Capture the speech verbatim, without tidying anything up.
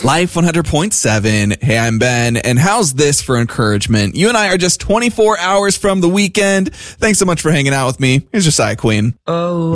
Life one hundred point seven. Hey, I'm Ben, and how's this for encouragement? You and I are just twenty-four hours from the weekend. Thanks so much for hanging out with me. Here's Josiah Queen. Oh.